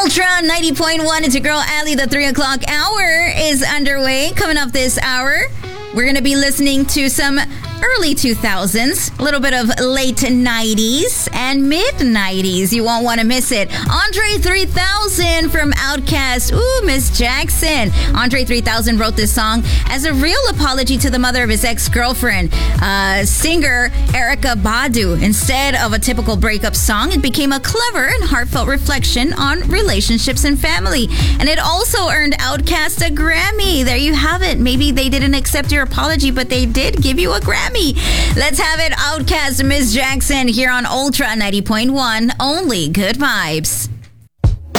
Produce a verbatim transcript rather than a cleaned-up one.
Ultra ninety point one. It's your girl, Ali. The three o'clock hour is underway. Coming up this hour, we're going to be listening to some early two thousands, a little bit of late nineties and mid nineties. You won't want to miss it. Andre three thousand from Outkast. Ooh, Miss Jackson. Andre three thousand wrote this song as a real apology to the mother of his ex-girlfriend, uh, singer Erykah Badu. Instead of a typical breakup song, it became a clever and heartfelt reflection on relationships and family. And it also earned Outkast a Grammy. There you have it. Maybe they didn't accept your apology, but they did give you a Grammy. Let's have it. Outkast, Miss Jackson, here on Ultra ninety point one. Only good vibes.